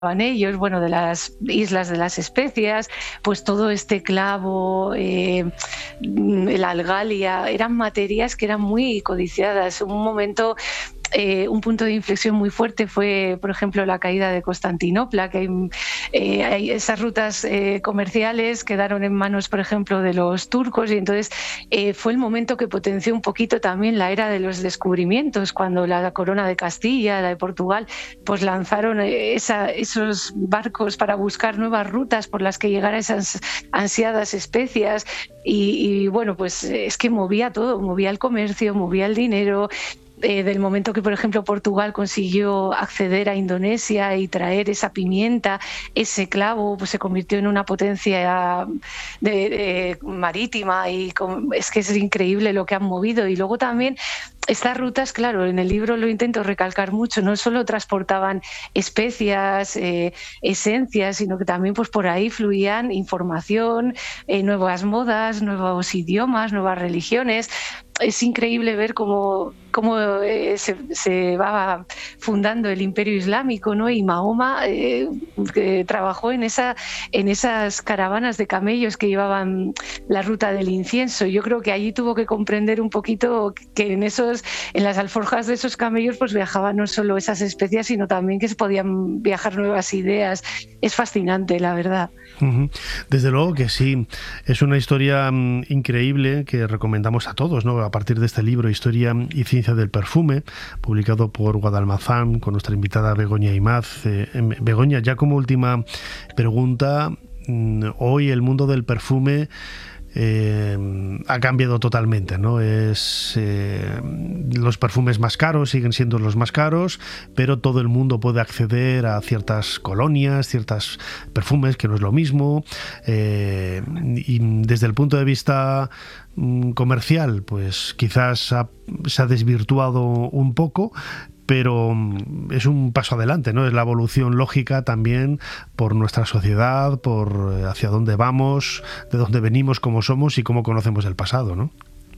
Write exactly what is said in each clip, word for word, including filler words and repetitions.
ellos, bueno, de las islas de las especias, pues todo este clavo, eh, la algalia, eran materias que eran muy codiciadas. Un momento Eh, un punto de inflexión muy fuerte fue, por ejemplo, la caída de Constantinopla, que hay, eh, hay esas rutas eh, comerciales quedaron en manos, por ejemplo, de los turcos, y entonces eh, fue el momento que potenció un poquito también la era de los descubrimientos, cuando la corona de Castilla, la de Portugal, pues lanzaron esa, esos barcos para buscar nuevas rutas por las que llegar a esas ansiadas especias, y, y bueno, pues es que movía todo, movía el comercio, movía el dinero. Eh, del momento que, por ejemplo, Portugal consiguió acceder a Indonesia y traer esa pimienta, ese clavo, pues se convirtió en una potencia de, de, marítima, y con, es que es increíble lo que han movido. Y luego también estas rutas, claro, en el libro lo intento recalcar mucho, no solo transportaban especias, eh, esencias, sino que también pues por ahí fluían información, eh, nuevas modas, nuevos idiomas, nuevas religiones. Es increíble ver cómo, cómo eh, se, se va fundando el Imperio Islámico, ¿no? Y Mahoma eh, que trabajó en, esa, en esas caravanas de camellos que llevaban la ruta del incienso. Yo creo que allí tuvo que comprender un poquito que en, esos, en las alforjas de esos camellos pues viajaban no solo esas especias, sino también que se podían viajar nuevas ideas. Es fascinante, la verdad. Desde luego que sí. Es una historia um, increíble que recomendamos a todos, ¿no? A partir de este libro, Historia y Ciencia del Perfume, publicado por Guadalmazán, con nuestra invitada Begoña Imaz. Eh, Begoña, ya como última pregunta, hoy el mundo del perfume Eh, ha cambiado totalmente, ¿no? Es eh, los perfumes más caros siguen siendo los más caros, pero todo el mundo puede acceder a ciertas colonias, ciertos perfumes, que no es lo mismo, eh, y desde el punto de vista mm, comercial, pues quizás ha, se ha desvirtuado un poco, pero es un paso adelante, ¿no? Es la evolución lógica también por nuestra sociedad, por hacia dónde vamos, de dónde venimos, cómo somos y cómo conocemos el pasado, ¿no?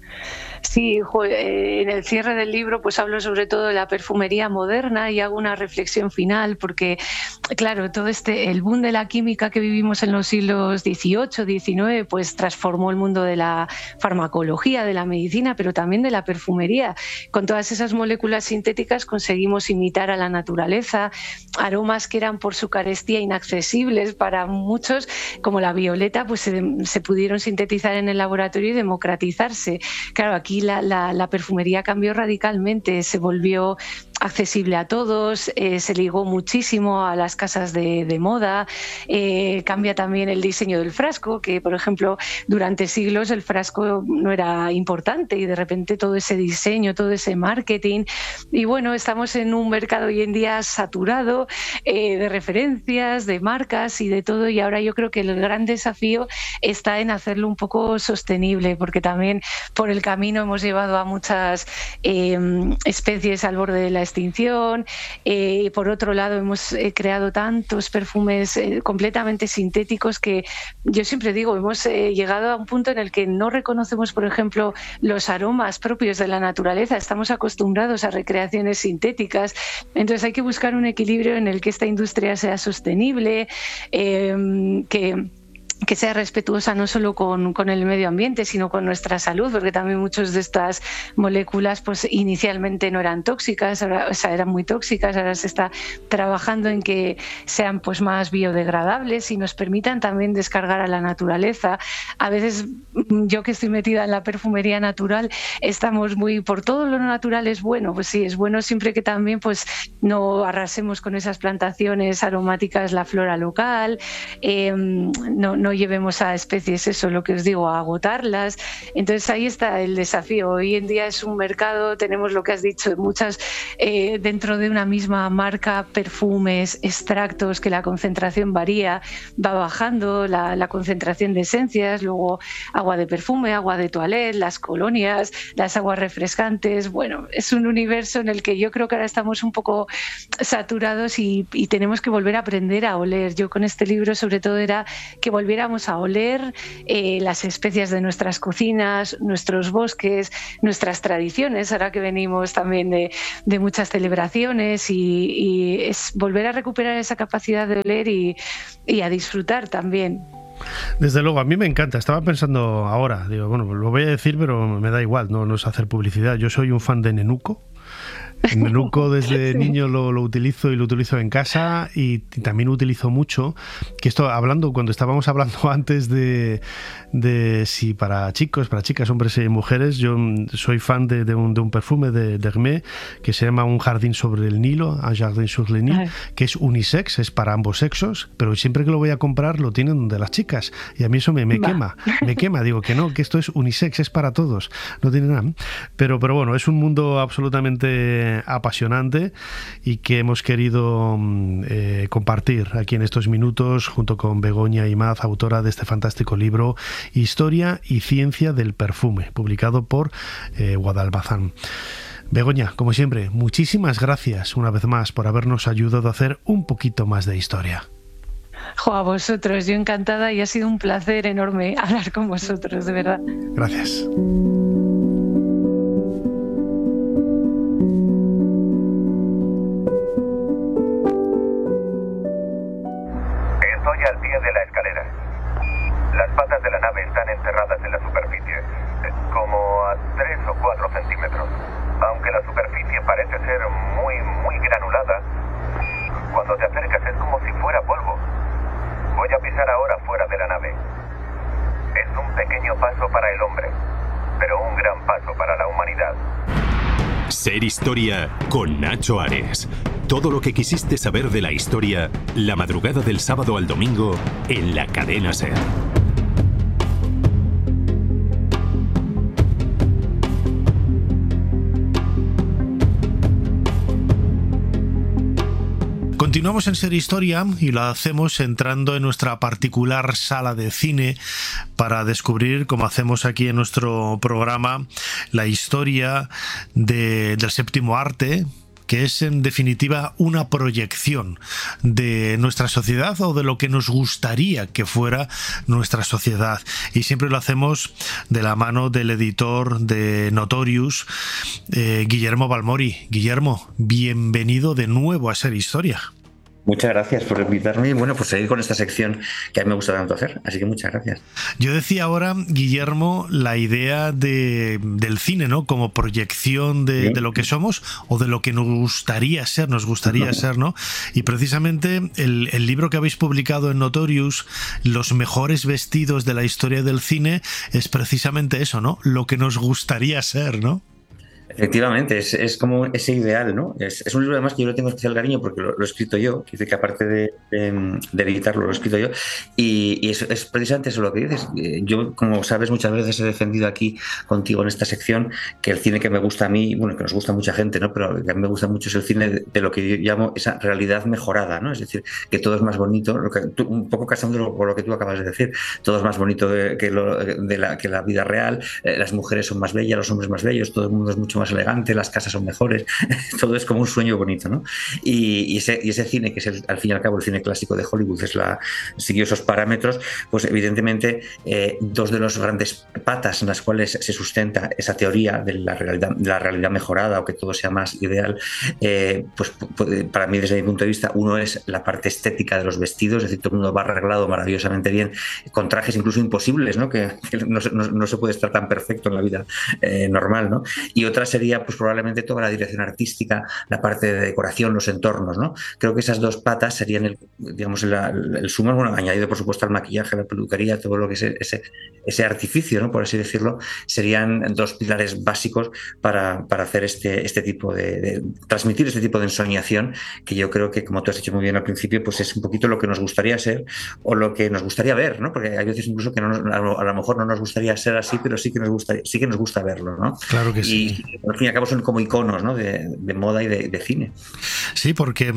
Sí, en el cierre del libro pues hablo sobre todo de la perfumería moderna y hago una reflexión final, porque claro, todo este el boom de la química que vivimos en los siglos dieciocho, diecinueve pues transformó el mundo de la farmacología, de la medicina, pero también de la perfumería. Con todas esas moléculas sintéticas conseguimos imitar a la naturaleza, aromas que eran por su carestía inaccesibles para muchos, como la violeta, pues se, se pudieron sintetizar en el laboratorio y democratizarse. Claro, aquí la, la, la perfumería cambió radicalmente, se volvió accesible a todos, eh, se ligó muchísimo a las casas de, de moda, eh, cambia también el diseño del frasco, que por ejemplo durante siglos el frasco no era importante y de repente todo ese diseño, todo ese marketing, y bueno, estamos en un mercado hoy en día saturado eh, de referencias, de marcas y de todo, y ahora yo creo que el gran desafío está en hacerlo un poco sostenible, porque también por el camino hemos llevado a muchas eh, especies al borde de la extinción. Eh, por otro lado, hemos eh, creado tantos perfumes eh, completamente sintéticos que yo siempre digo, hemos eh, llegado a un punto en el que no reconocemos, por ejemplo, los aromas propios de la naturaleza. Estamos acostumbrados a recreaciones sintéticas. Entonces hay que buscar un equilibrio en el que esta industria sea sostenible, eh, que que sea respetuosa no solo con, con el medio ambiente, sino con nuestra salud, porque también muchas de estas moléculas pues inicialmente no eran tóxicas, ahora, o sea, eran muy tóxicas, ahora se está trabajando en que sean pues más biodegradables y nos permitan también descargar a la naturaleza. A veces yo, que estoy metida en la perfumería natural, estamos muy por todo lo natural es bueno, pues sí, es bueno siempre que también pues no arrasemos con esas plantaciones aromáticas la flora local, eh, no, no llevemos a especies, eso lo que os digo, a agotarlas. Entonces ahí está el desafío. Hoy en día es un mercado, tenemos lo que has dicho, muchas eh, dentro de una misma marca, perfumes, extractos, que la concentración varía, va bajando la, la concentración de esencias, luego agua de perfume, agua de toilette, las colonias, las aguas refrescantes. Bueno, es un universo en el que yo creo que ahora estamos un poco saturados y, y tenemos que volver a aprender a oler. Yo con este libro sobre todo era que volviera volviéramos a oler eh, las especias de nuestras cocinas, nuestros bosques, nuestras tradiciones, ahora que venimos también de, de muchas celebraciones, y, y es volver a recuperar esa capacidad de oler y, y a disfrutar también. Desde luego, a mí me encanta. Estaba pensando ahora, digo, bueno, lo voy a decir, pero me da igual, no, no es hacer publicidad. Yo soy un fan de Nenuco. El nenuco desde sí. niño lo, lo utilizo y lo utilizo en casa, y, y también utilizo mucho, que esto hablando, cuando estábamos hablando antes de, de si para chicos, para chicas, hombres y mujeres, yo soy fan de, de, un, de un perfume de, de Hermès que se llama Un jardín sobre el Nilo, Un jardin sur le Nil, que es unisex, es para ambos sexos, pero siempre que lo voy a comprar lo tienen donde las chicas, y a mí eso me, me quema, me quema, digo que no, que esto es unisex, es para todos, no tiene nada, pero, pero bueno, es un mundo absolutamente apasionante y que hemos querido eh, compartir aquí en estos minutos junto con Begoña Imaz, autora de este fantástico libro Historia y Ciencia del Perfume, publicado por eh, Guadalmazán. Begoña, como siempre, muchísimas gracias una vez más por habernos ayudado a hacer un poquito más de historia. Jo, a vosotros, yo encantada, y ha sido un placer enorme hablar con vosotros, de verdad. Gracias. Al pie de la escalera. Las patas de la nave están enterradas en la superficie, como a tres o cuatro centímetros. Aunque la superficie parece ser muy, muy granulada, cuando te acercas es como si fuera polvo. Voy a pisar ahora fuera de la nave. Es un pequeño paso para el hombre, pero un gran paso para la humanidad. Ser Historia con Nacho Ares. Todo lo que quisiste saber de la historia, la madrugada del sábado al domingo en la cadena SER. Continuamos en Ser Historia y lo hacemos entrando en nuestra particular sala de cine para descubrir, como hacemos aquí en nuestro programa, la historia de, del séptimo arte, que es en definitiva una proyección de nuestra sociedad o de lo que nos gustaría que fuera nuestra sociedad. Y siempre lo hacemos de la mano del editor de Notorious, eh, Guillermo Balmori. Guillermo, bienvenido de nuevo a Ser Historia. Muchas gracias por invitarme y bueno, pues seguir con esta sección que a mí me gusta tanto hacer, así que muchas gracias. Yo decía ahora, Guillermo, la idea de, del cine, ¿no? Como proyección de, ¿Sí? de lo que somos o de lo que nos gustaría ser, nos gustaría no. ser, ¿no? Y precisamente el, el libro que habéis publicado en Notorious, Los mejores vestidos de la historia del cine, es precisamente eso, ¿no? Lo que nos gustaría ser, ¿no? Efectivamente, es, es como ese ideal, ¿no? Es, es un libro además que yo le tengo especial cariño porque lo, lo he escrito yo, que dice que aparte de, de, de editarlo, lo he escrito yo, y, y es, es precisamente eso lo que dices. Yo, como sabes, muchas veces he defendido aquí contigo en esta sección que el cine que me gusta a mí, bueno, que nos gusta a mucha gente, ¿no? Pero que a mí me gusta mucho es el cine de, de lo que yo llamo esa realidad mejorada, ¿no? Es decir, que todo es más bonito, lo que tú, un poco casando con lo que tú acabas de decir, todo es más bonito de, que, lo, de la, que la vida real, eh, las mujeres son más bellas, los hombres más bellos, todo el mundo es mucho más elegante, las casas son mejores, todo es como un sueño bonito, ¿no? Y, y, ese, y ese cine, que es el, al fin y al cabo el cine clásico de Hollywood, es la, siguió esos parámetros, pues evidentemente eh, dos de los grandes patas en las cuales se sustenta esa teoría de la realidad, de la realidad mejorada o que todo sea más ideal, eh, pues para mí desde mi punto de vista, uno es la parte estética de los vestidos, es decir, todo el mundo va arreglado maravillosamente bien, con trajes incluso imposibles, ¿no? Que, que no, no, no se puede estar tan perfecto en la vida eh, normal, ¿no? Y otra sería pues probablemente toda la dirección artística, la parte de decoración, los entornos, ¿no? Creo que esas dos patas serían el, digamos, el, el sumo, bueno, añadido por supuesto al maquillaje, la peluquería, todo lo que es ese, ese artificio, ¿no? Por así decirlo, serían dos pilares básicos para, para hacer este, este tipo de, de transmitir este tipo de ensoñación, que yo creo que, como tú has dicho muy bien al principio, pues es un poquito lo que nos gustaría ser o lo que nos gustaría ver, ¿no? Porque hay veces incluso que no nos, a, lo, a lo mejor no nos gustaría ser así, pero sí que nos gusta, sí que nos gusta verlo, ¿no? Claro que sí. Y, al fin y al cabo son como iconos, ¿no? de, de moda y de, de cine. Sí, porque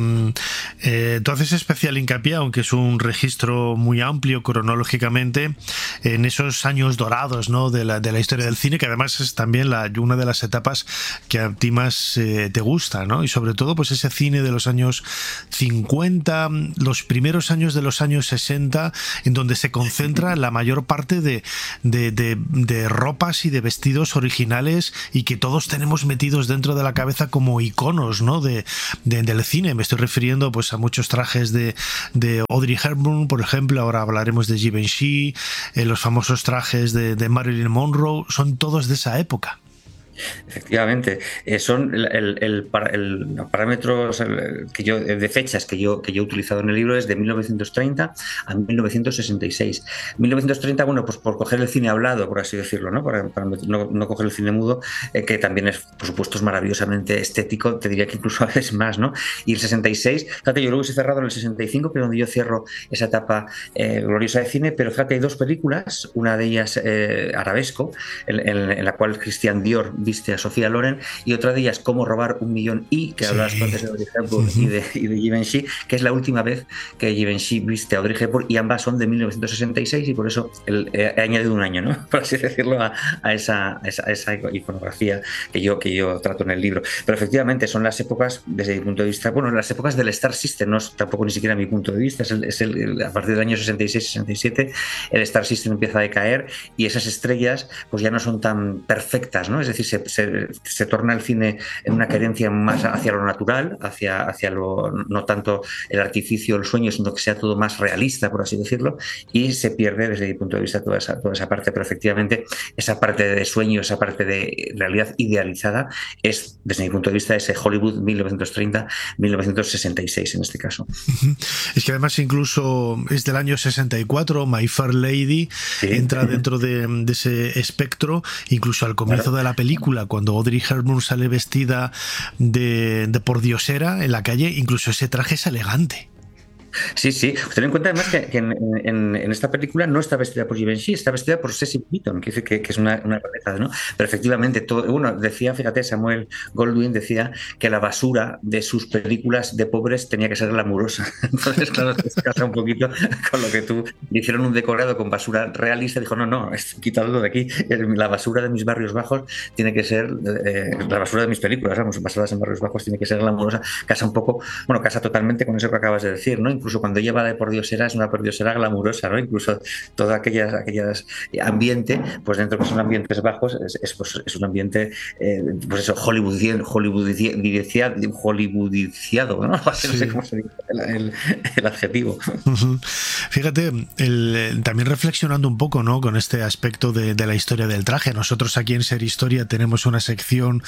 eh, entonces especial hincapié, aunque es un registro muy amplio cronológicamente, en esos años dorados, ¿no? de, la, de la historia del cine, que además es también la, una de las etapas que a ti más eh, te gusta, ¿no? Y sobre todo pues ese cine de los años cincuenta, los primeros años de los años sesenta, en donde se concentra la mayor parte de, de, de, de ropas y de vestidos originales y que todos tenemos metidos dentro de la cabeza como iconos, ¿no? de, de, del cine. Me estoy refiriendo pues a muchos trajes de, de Audrey Hepburn, por ejemplo, ahora hablaremos de Givenchy, eh, los famosos trajes de, de Marilyn Monroe, son todos de esa época. Efectivamente, eh, son el, el, el, el los parámetros el, que yo, de fechas que yo, que yo he utilizado en el libro es de mil novecientos treinta a mil novecientos sesenta y seis. mil novecientos treinta, bueno, pues por coger el cine hablado, por así decirlo, ¿no? Para, para no, no coger el cine mudo, eh, que también es, por supuesto, es maravillosamente estético, te diría que incluso a veces más, ¿no? Y el sesenta y seis, fíjate, yo luego he cerrado en el sesenta y cinco, que es donde yo cierro esa etapa eh, gloriosa de cine, pero fíjate, hay dos películas, una de ellas eh, Arabesco, en, en, en la cual Christian Dior viste a Sofía Loren, y otra de ellas Cómo robar un millón y, que sí. hablabas antes de Audrey Hepburn uh-huh. y, de, y de Givenchy, que es la última vez que Givenchy viste a Audrey Hepburn, y ambas son de mil novecientos sesenta y seis, y por eso el, he, he añadido un año, ¿no? Por así decirlo, a, a, esa, a, esa, a esa iconografía que yo, que yo trato en el libro. Pero efectivamente son las épocas, desde mi punto de vista, bueno, las épocas del Star System, no es tampoco ni siquiera mi punto de vista, es, el, es el, el, a partir del año sesenta y seis sesenta y siete el Star System empieza a decaer y esas estrellas pues ya no son tan perfectas, ¿no? Es decir, se, se se torna el cine en una querencia más hacia lo natural, hacia, hacia lo, no tanto el artificio, el sueño, sino que sea todo más realista, por así decirlo, y se pierde desde mi punto de vista toda esa, toda esa parte. Pero efectivamente esa parte de sueño, esa parte de realidad idealizada es, desde mi punto de vista, ese Hollywood mil novecientos treinta mil novecientos sesenta y seis en este caso. Es que además incluso es del año sesenta y cuatro, My Fair Lady sí. entra dentro de, de ese espectro, incluso al comienzo claro. de la película, cuando Audrey Hepburn sale vestida de, de pordiosera en la calle, incluso ese traje es elegante. Sí, sí. Ten en cuenta además que, que en, en, en esta película no está vestida por Givenchy, está vestida por Cecil Beaton, que, que, que es una, una rareza, ¿no? Pero efectivamente, todo, bueno, decía, fíjate, Samuel Goldwyn decía que la basura de sus películas de pobres tenía que ser glamurosa. Entonces, claro, se casa un poquito con lo que tú hicieron un decorado con basura realista. Dijo, no, no, quítalo de aquí. La basura de mis barrios bajos tiene que ser, eh, la basura de mis películas, vamos, basadas en barrios bajos, tiene que ser glamurosa. Casa un poco, bueno, casa totalmente con eso que acabas de decir, ¿no? Incluso cuando ella va de pordiosera es una pordiosera glamurosa, ¿no? Incluso todo aquellas, aquellas ambiente, pues dentro que son ambientes bajos, es, es, pues, es un ambiente, eh, pues eso, hollywoodien, hollywoodiciado, hollywoodiciado, ¿no? Sí. No sé cómo se dice el, el, el adjetivo. Uh-huh. Fíjate, el, también reflexionando un poco, ¿no? Con este aspecto de, de la historia del traje. Nosotros aquí en Ser Historia tenemos una sección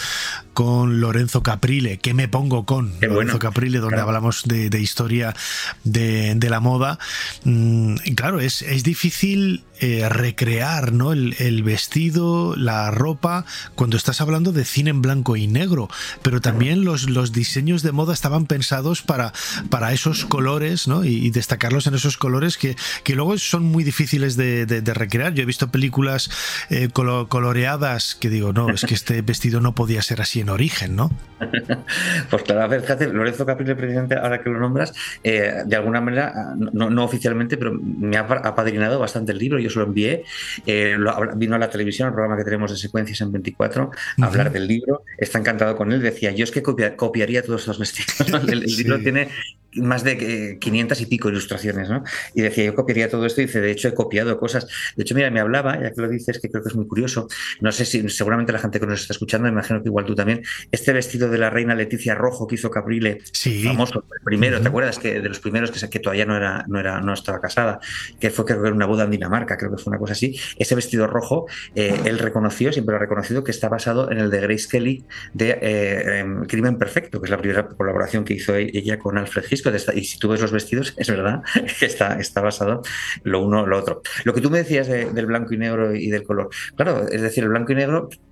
con Lorenzo Caprile, ¿Qué me pongo con? Qué Lorenzo bueno. Caprile, donde claro. hablamos de, de historia De, de la moda. Mm, claro, es, es difícil eh, recrear, ¿no? el, el vestido, la ropa, cuando estás hablando de cine en blanco y negro, pero también los, los diseños de moda estaban pensados para, para esos colores, ¿no? y, y destacarlos en esos colores que, que luego son muy difíciles de, de, de recrear. Yo he visto películas eh, colo, coloreadas que digo, no, es que este vestido no podía ser así en origen, ¿no? Pues claro, a ver, fíjate, Lorenzo Caprile, precisamente, ahora que lo nombras, eh, de alguna manera, no, no oficialmente, pero me ha apadrinado bastante el libro. Yo se lo envié, eh, lo, vino a la televisión, el programa que tenemos de Secuencias en veinticuatro, a uh-huh. hablar del libro. Está encantado con él. Decía, yo es que copia, copiaría todos estos vestidos, ¿no? El, el sí. libro tiene más de quinientas y pico ilustraciones, ¿no? Y decía, yo copiaría todo esto, y dice, de hecho he copiado cosas. De hecho, mira, me hablaba, ya que lo dices, que creo que es muy curioso, no sé si, seguramente la gente que nos está escuchando, me imagino que igual tú también, este vestido de la reina Leticia rojo que hizo Caprile, sí. famoso, el primero, uh-huh. ¿te acuerdas? Que de los primeros que, que todavía no era, no era, no estaba casada, que fue, creo que era una boda en Dinamarca, creo que fue una cosa así. Ese vestido rojo, eh, él reconoció, siempre lo ha reconocido, que está basado en el de Grace Kelly de eh, Crimen Perfecto, que es la primera colaboración que hizo ella con Alfred Hitchcock. Y si tú ves los vestidos, es verdad que está, está basado lo uno lo otro. Lo que tú me decías de, del blanco y negro y del color, claro, es decir, el blanco y negro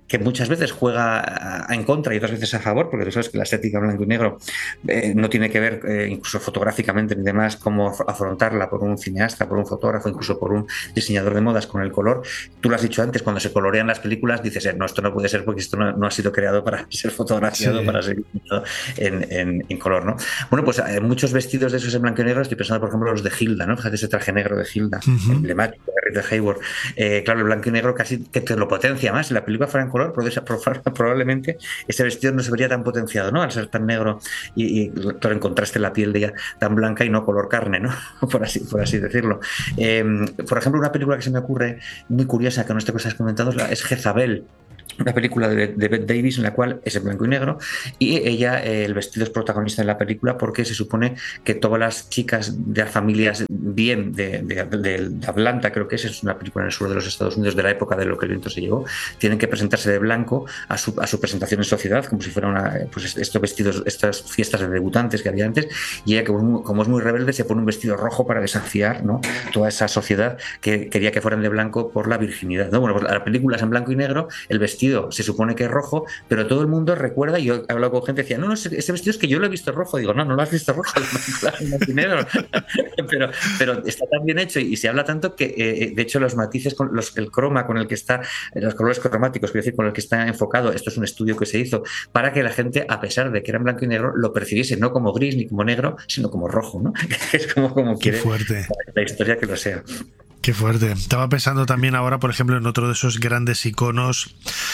que muchas veces juega en contra y otras veces a favor, porque tú sabes que la estética blanco y negro eh, no tiene que ver, eh, incluso fotográficamente ni demás, cómo afrontarla por un cineasta, por un fotógrafo, incluso por un diseñador de modas con el color. Tú lo has dicho antes, cuando se colorean las películas dices, eh, no, esto no puede ser porque esto no, no ha sido creado para ser fotografiado, sí. para ser en, en, en color, ¿no? Bueno, pues eh, muchos vestidos de esos en blanco y negro, estoy pensando por ejemplo los de Hilda, ¿no? Fíjate ese traje negro de Hilda, uh-huh. emblemático de Rita Hayworth. Eh, claro, el blanco y negro casi que te lo potencia más. Si la película fuera en color, probablemente ese vestido no se vería tan potenciado, ¿no? Al ser tan negro y, y claro, en contraste la piel de ella tan blanca y no color carne, ¿no? por, así, por así decirlo. Eh, por ejemplo, una película que se me ocurre muy curiosa, que no esto que estás comentando, es Jezabel, una película de, de Bette Davis en la cual es en blanco y negro y ella, eh, el vestido es protagonista de la película porque se supone que todas las chicas de las familias bien de, de, de, de Atlanta, creo que es, es una película en el sur de los Estados Unidos de la época de lo que el viento se llevó, tienen que presentarse de blanco a su, a su presentación en sociedad como si fuera una, pues estos vestidos, estas fiestas de debutantes que había antes, y ella como, como es muy rebelde se pone un vestido rojo para desafiar, ¿no? toda esa sociedad que quería que fueran de blanco por la virginidad, ¿no? Bueno, pues la película es en blanco y negro, el vestido se supone que es rojo, pero todo el mundo recuerda, y yo he hablado con gente que decía, no, no, ese vestido es que yo lo he visto rojo. Digo, no, no lo has visto rojo, pero, pero está tan bien hecho y se habla tanto que, eh, de hecho, los matices, con los, el croma con el que está, los colores cromáticos, quiero decir, con el que está enfocado, esto es un estudio que se hizo para que la gente, a pesar de que era en blanco y negro, lo percibiese no como gris ni como negro, sino como rojo, ¿no? Es como, como quiere la historia que lo sea. Qué fuerte. Estaba pensando también ahora, por ejemplo, en otro de esos grandes iconos,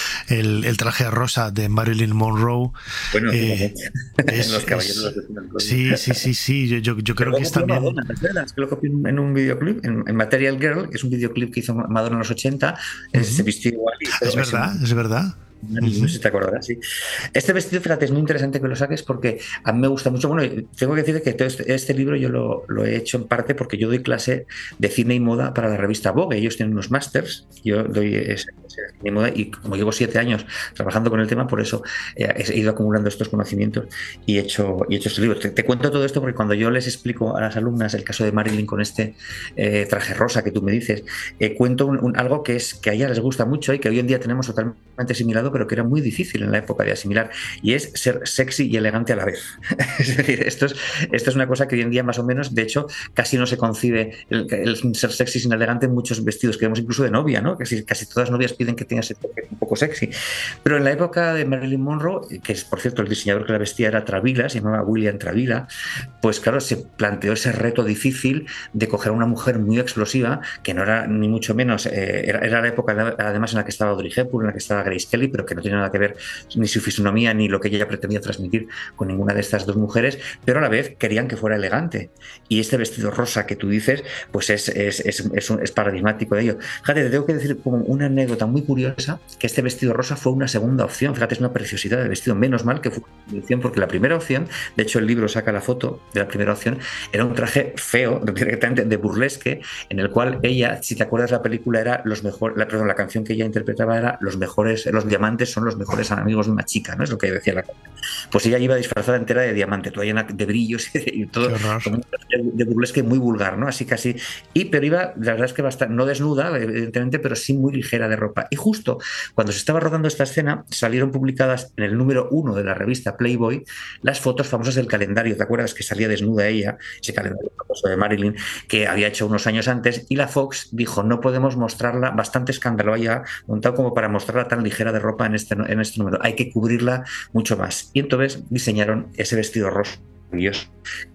el, el traje rosa de Marilyn Monroe. Bueno, eh, es, los caballeros es, Sí, sí, sí, sí. Yo, yo, yo creo que es también. Madonna, es que lo copié en un videoclip, en, en Material Girl, que es un videoclip que hizo Madonna en los ochenta. Uh-huh. Se vistió igual. Y es verdad, es, es verdad. No sé si te acordarás, sí. Este vestido, fíjate, es muy interesante que lo saques porque a mí me gusta mucho. Bueno, tengo que decir que todo este, este libro yo lo, lo he hecho en parte porque yo doy clase de cine y moda para la revista Vogue. Ellos tienen unos másters, yo doy ese, ese cine y moda, y como llevo siete años trabajando con el tema, por eso he ido acumulando estos conocimientos y he hecho, y he hecho este libro. Te, te cuento todo esto porque cuando yo les explico a las alumnas el caso de Marilyn con este eh, traje rosa que tú me dices, eh, cuento un, un, algo que, es, que a ella les gusta mucho y que hoy en día tenemos totalmente asimilado, pero que era muy difícil en la época de asimilar, y es ser sexy y elegante a la vez. Es decir, esto es, esto es una cosa que hoy en día más o menos, de hecho, casi no se concibe el, el ser sexy sin elegante en muchos vestidos que vemos incluso de novia, ¿no? Casi, casi todas las novias piden que tenga ese toque un poco sexy. Pero en la época de Marilyn Monroe, que es, por cierto, el diseñador que la vestía era Travilla, se llamaba William Travilla, pues claro, se planteó ese reto difícil de coger a una mujer muy explosiva, que no era ni mucho menos, eh, era, era la época además en la que estaba Audrey Hepburn, en la que estaba Grace Kelly, pero que no tenía nada que ver ni su fisonomía ni lo que ella pretendía transmitir con ninguna de estas dos mujeres, pero a la vez querían que fuera elegante. Y este vestido rosa que tú dices, pues es, es, es, es, un, es paradigmático de ello. Fíjate, te tengo que decir como una anécdota muy curiosa, que este vestido rosa fue una segunda opción. Fíjate, es una preciosidad de vestido. Menos mal que fue una opción, porque la primera opción, de hecho el libro saca la foto de la primera opción, era un traje feo, directamente de burlesque, en el cual ella, si te acuerdas la película, era los mejores, la, perdón, la canción que ella interpretaba era los mejores, los diamantes son los mejores amigos de una chica, ¿no? Es lo que decía la canción. Pues ella iba disfrazada entera de diamante, toda llena de brillos y todo, como de burlesque muy vulgar, ¿no? Así casi. Y pero iba, la verdad es que bastante, no desnuda, evidentemente, pero sí muy ligera de ropa. Y justo cuando se estaba rodando esta escena, salieron publicadas en el número uno de la revista Playboy las fotos famosas del calendario. ¿Te acuerdas que salía desnuda ella? Ese calendario famoso de Marilyn que había hecho unos años antes, y la Fox dijo, no podemos mostrarla, bastante escándalo haya montado como para mostrarla tan ligera de ropa en este, en este número, hay que cubrirla mucho más. Y entonces diseñaron ese vestido rosa maravilloso.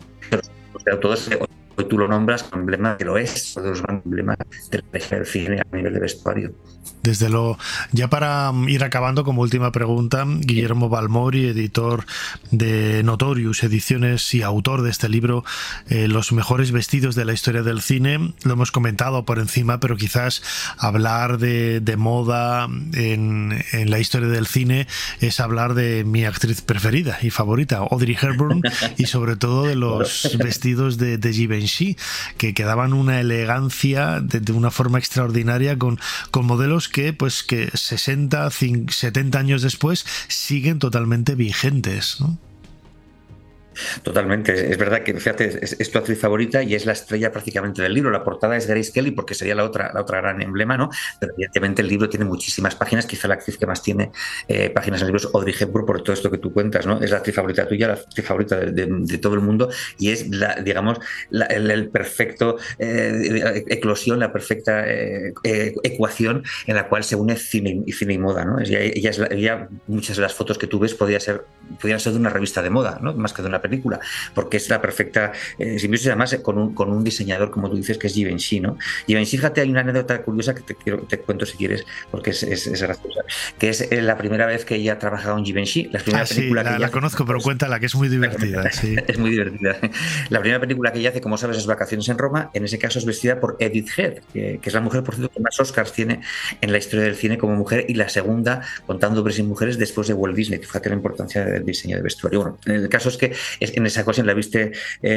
Todo ese, hoy tú lo nombras como emblema, que lo es, uno de los emblemas del cine a nivel de vestuario. Desde luego. Ya para ir acabando, como última pregunta, Guillermo Balmori, editor de Notorious Ediciones y autor de este libro, eh, Los mejores vestidos de la historia del cine, lo hemos comentado por encima, pero quizás hablar de, de moda en, en la historia del cine es hablar de mi actriz preferida y favorita, Audrey Hepburn, y sobre todo de los vestidos de, de Givenchy, que quedaban una elegancia de, de una forma extraordinaria, con, con modelos que pues que sesenta, setenta años después siguen totalmente vigentes, ¿no? Totalmente, es verdad que, fíjate, es, es tu actriz favorita y es la estrella prácticamente del libro. La portada es Grace Kelly porque sería la otra, la otra gran emblema, ¿no? Pero evidentemente el libro tiene muchísimas páginas, quizá la actriz que más tiene eh, páginas en el libro es Audrey Hepburn por todo esto que tú cuentas, ¿no? Es la actriz favorita tuya, la actriz favorita de, de, de todo el mundo y es, la, digamos, la, el, el perfecto eh, eclosión, la perfecta eh, eh, ecuación en la cual se une cine y, cine y moda, ¿no? Ella, ella, es la, ella, muchas de las fotos que tú ves podrían ser, podrían ser de una revista de moda, ¿no? Más que de una película, porque es la perfecta eh, simbiosis, además con un, con un diseñador, como tú dices, que es Givenchy, ¿no? Givenchy, fíjate, hay una anécdota curiosa que te, quiero, te cuento si quieres, porque es, es, es graciosa, que es la primera vez que ella ha trabajado en Givenchy. La primera ah, sí, película la, que ella la hace, conozco, pero cuéntala, que es muy divertida. Sí. Es muy divertida. La primera película que ella hace, como sabes, es Vacaciones en Roma. En ese caso es vestida por Edith Head, que, que es la mujer, por cierto, que más Oscars tiene en la historia del cine como mujer y la segunda, contando hombres y mujeres, después de Walt Disney. Fíjate la importancia del diseño de vestuario. Bueno, el caso es que es, en esa ocasión la viste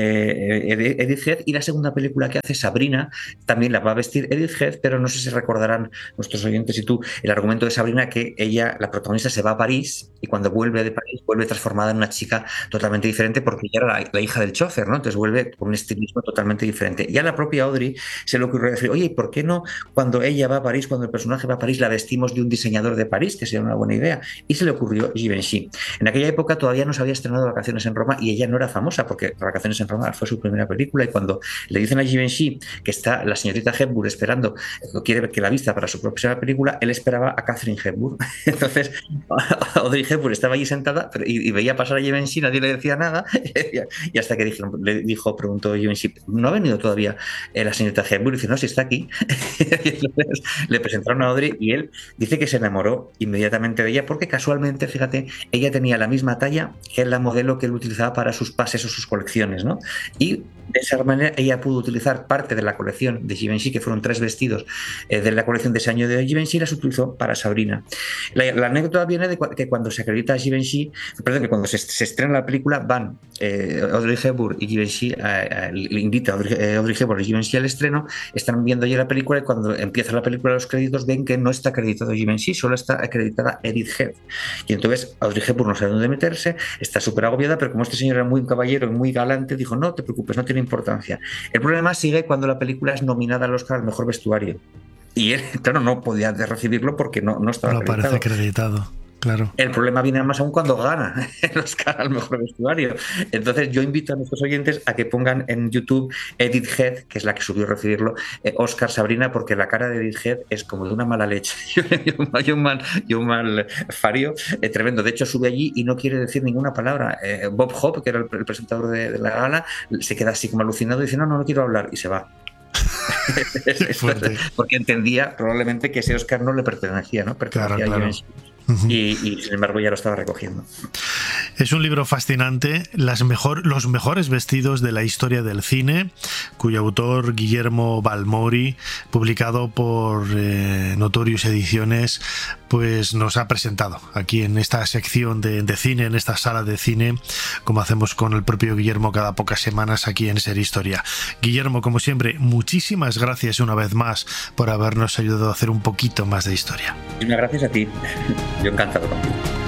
eh, Edith Head, y la segunda película que hace, Sabrina, también la va a vestir Edith Head, pero no sé si recordarán nuestros oyentes y tú el argumento de Sabrina, que ella, la protagonista, se va a París y cuando vuelve de París vuelve transformada en una chica totalmente diferente porque ella era la, la hija del chofer, ¿no? Entonces vuelve con un estilismo totalmente diferente. Y a la propia Audrey se le ocurrió decir, oye, ¿por qué no cuando ella va a París, cuando el personaje va a París, la vestimos de un diseñador de París, que sería una buena idea? Y se le ocurrió Givenchy. En aquella época todavía no se había estrenado Vacaciones en Roma y ella no era famosa porque Vacaciones en Roma fue su primera película, y cuando le dicen a Givenchy que está la señorita Hepburn esperando, quiere que la vista para su próxima película, él esperaba a Katharine Hepburn. Entonces Audrey Hepburn estaba allí sentada pero, y, y veía pasar a Givenchy, nadie le decía nada y hasta que dijeron, le dijo, preguntó Givenchy, ¿no ha venido todavía eh, la señorita Hepburn? Y dice, no, si está aquí. Y entonces le presentaron a Audrey y él dice que se enamoró inmediatamente de ella porque casualmente, fíjate, ella tenía la misma talla que la modelo que él utilizaba para sus pases o sus colecciones, ¿no? Y de esa manera ella pudo utilizar parte de la colección de Givenchy, que fueron tres vestidos eh, de la colección de ese año de Givenchy, y las utilizó para Sabrina. La, la anécdota viene de que cuando se acredita a Givenchy, perdón, que cuando se, se estrena la película, van eh, Audrey Hepburn y Givenchy, eh, le invita a Audrey, eh, Audrey Hepburn y Givenchy al estreno, están viendo ya la película y cuando empieza la película, los créditos, ven que no está acreditado Givenchy, solo está acreditada Edith Head. Y entonces Audrey Hepburn no sabe dónde meterse, está súper agobiada, pero como este señor era muy caballero y muy galante, dijo, no te preocupes, no tiene importancia. El problema sigue cuando la película es nominada al Oscar al mejor vestuario. Y él, claro, no podía recibirlo porque no, no estaba no acreditado. aparece acreditado. Claro. El problema viene más aún cuando gana el Oscar al mejor vestuario. Entonces yo invito a nuestros oyentes a que pongan en YouTube Edith Head, que es la que subió a recibirlo, eh, Oscar Sabrina, porque la cara de Edith Head es como de una mala leche y un mal, y un mal fario eh, tremendo. De hecho sube allí y no quiere decir ninguna palabra. Eh, Bob Hope, que era el, el presentador de, de la gala, se queda así como alucinado y dice no, no, no quiero hablar, y se va. Porque entendía probablemente que ese Oscar no le pertenecía, ¿no? Pertenecía claro, claro. a Y, y sin embargo ya lo estaba recogiendo. Es un libro fascinante, las mejor, los mejores vestidos de la historia del cine, cuyo autor Guillermo Balmori, publicado por eh, Notorious Ediciones, pues nos ha presentado aquí en esta sección de, de cine, en esta sala de cine, como hacemos con el propio Guillermo cada pocas semanas aquí en Ser Historia. Guillermo, como siempre, muchísimas gracias una vez más por habernos ayudado a hacer un poquito más de historia. Muchas gracias a ti. Yo encantado contigo.